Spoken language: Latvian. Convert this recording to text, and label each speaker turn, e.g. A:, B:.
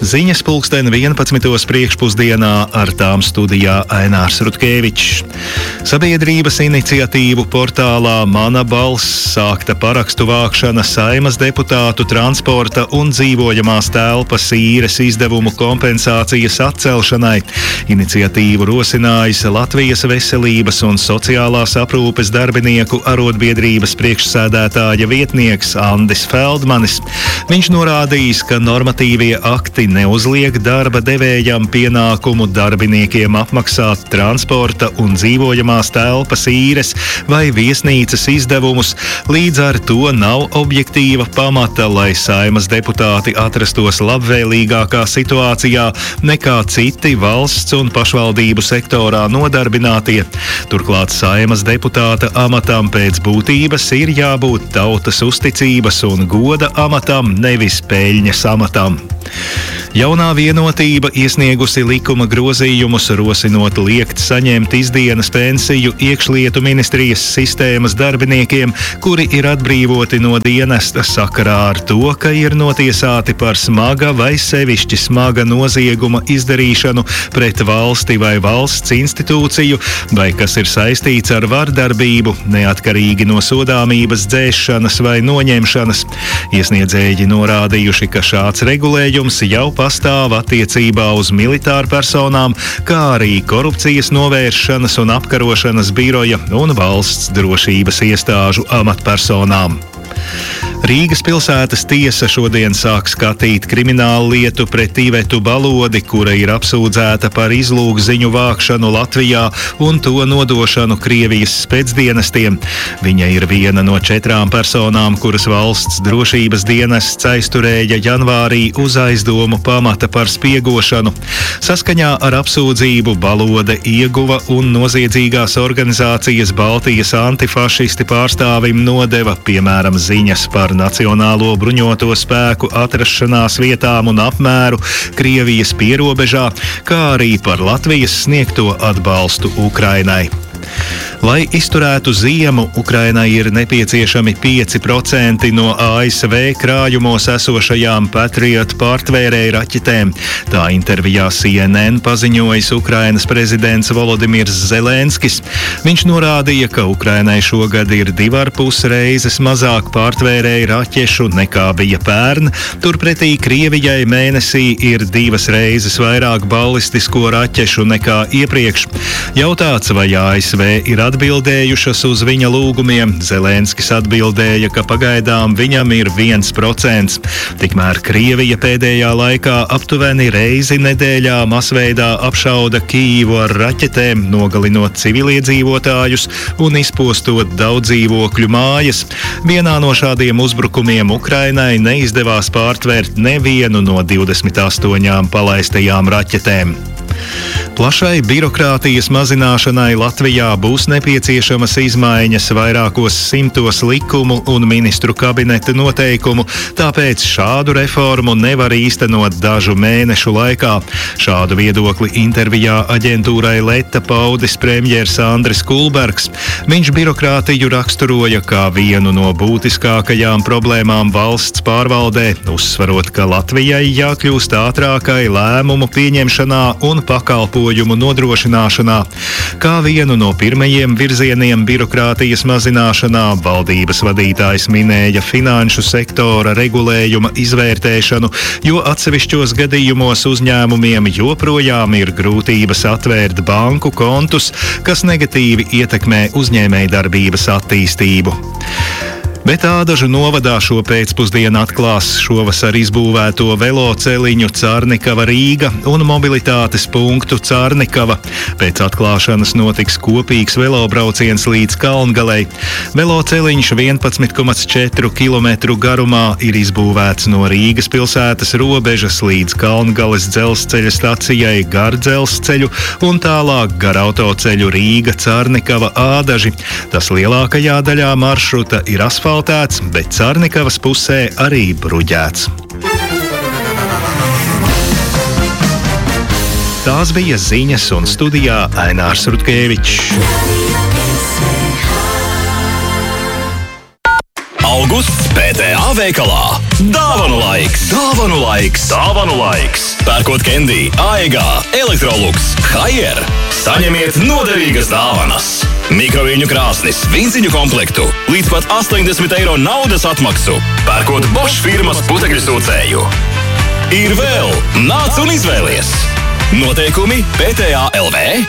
A: Ziņas pulksten 11. priekšpusdienā, ar tām studijā Ainārs Rutkevičs. Sabiedrības iniciatīvu portālā Mana balss sākta parakstu vākšana Saeimas deputātu transporta un dzīvojamās telpas īres izdevumu kompensācijas atcelšanai. Iniciatīvu rosinājis Latvijas veselības un sociālās aprūpes darbinieku arotbiedrības priekšsēdētāja vietnieks Andis Feldmanis. Viņš norādījis, ka normatīvie akti neuzliek darba devējam pienākumu darbiniekiem apmaksāt transporta un dzīvojamās telpas īres vai viesnīcas izdevumus, līdz ar to nav objektīva pamata, lai Saeimas deputāti atrastos labvēlīgākā situācijā nekā citi valsts un pašvaldību sektorā nodarbinātie. Turklāt Saeimas deputāta amatam pēc būtības ir jābūt tautas uzticības un goda amatam, nevis peļņas amatam. Jaunā Vienotība iesniegusi likuma grozījumus, rosinot liekt saņemt izdienas pensiju iekšlietu ministrijas sistēmas darbiniekiem, kuri ir atbrīvoti no dienesta sakarā ar to, ka ir notiesāti par smaga vai sevišķi smaga nozieguma izdarīšanu pret valsti vai valsts institūciju, vai kas ir saistīts ar vardarbību, neatkarīgi no sodāmības dzēšanas vai noņemšanas. Iesniedzēji norādījuši, ka šāds regulējums jau pastāv attiecībā uz militāru personām, kā arī korupcijas novēršanas un apkarošanas biroja un valsts drošības iestāžu amatpersonām. Rīgas pilsētas tiesa šodien sāk skatīt kriminālu lietu pret Ivetu Balodi, kura ir apsūdzēta par izlūgziņu vākšanu Latvijā un to nodošanu Krievijas spēcdienestiem. Viņa ir viena no 4 personām, kuras valsts drošības dienests aizturēja janvārī uz aizdomu pamata par spiegošanu. Saskaņā ar apsūdzību Balode ieguva un noziedzīgās organizācijas Baltijas antifašisti pārstāvim nodeva, piemēram, ziņas par Nacionālo bruņoto spēku atrašanās vietām un apmēru Krievijas pierobežā, kā arī par Latvijas sniegto atbalstu Ukrainai. Lai izturētu ziemu, Ukrainai ir nepieciešami 5% no ASV krājumos esošajām Patriot pārtvērēju raķetēm. Tā intervijā CNN paziņojis Ukrainas prezidents Volodimirs Zelenskis. Viņš norādīja, ka Ukrainai šogad ir 2,5 reizes mazāk pārtvērēju raķešu nekā bija pērn, turpretī Krievijai mēnesī ir 2 reizes vairāk balistisko raķešu nekā iepriekš. Jautāts, vai ASV ir atbildējušas uz viņa lūgumiem, Zelenskis atbildēja, ka pagaidām viņam ir 1%. Tikmēr Krievija pēdējā laikā aptuveni reizi nedēļā masveidā apšauda Kijivu ar raķetēm, nogalinot civiliedzīvotājus un izpostot daudz dzīvokļu mājas. Vienā no šādiem uzbrukumiem Ukrainai neizdevās pārtvērt nevienu no 28 palaistajām raķetēm. Plašai birokrātijas mazināšanai Latvijā būs nepieciešamas izmaiņas vairākos 100 likumu un ministru kabineta noteikumu, tāpēc šādu reformu nevar īstenot dažu mēnešu laikā. Šādu viedokli intervijā aģentūrai Leta paudis premjers Andris Kulbergs. Viņš birokrātiju raksturoja kā vienu no būtiskākajām problēmām valsts pārvaldē, uzsvarot, ka Latvijai jākļūst ātrākai lēmumu pieņemšanā un pakalpojumu nodrošināšanā. Kā vienu no pirmajiem virzieniem birokrātijas mazināšanā valdības vadītājs minēja finanšu sektora regulējuma izvērtēšanu, jo atsevišķos gadījumos uzņēmumiem joprojām ir grūtības atvērt banku kontus, kas negatīvi ietekmē uzņēmējdarbības attīstību. Bet Ādažu novadā šo pēcpusdienu atklās šovasar izbūvēto veloceliņu Cārnikava Rīga un mobilitātes punktu Cārnikava. Pēc atklāšanas notiks kopīgs velobrauciens līdz Kalngalei. Veloceliņš 11,4 km garumā ir izbūvēts no Rīgas pilsētas robežas līdz Kalngales dzelzceļa stacijai gar dzelzceļu un tālāk gar autoceļu Rīga Cārnikava Ādaži. Tas lielākajā daļā maršruta ir asfaltēts, bet Cārnikavas pusē arī bruģēts. Tās bija ziņas un studijā Ainārs Rutkevičs.
B: Augusts PTA veikalā. Dāvanu laiks! Dāvanu laiks! Dāvanu laiks! Pērkot Candy, AEG, Electrolux, Haier, saņemiet noderīgas dāvanas! Mikroviļņu krāsnis, vinciņu komplektu, līdz pat 80 eiro naudas atmaksu, pērkot Bosch firmas putekļu sūcēju. Ir vēl! Nāc un izvēlies! Noteikumi PTA LV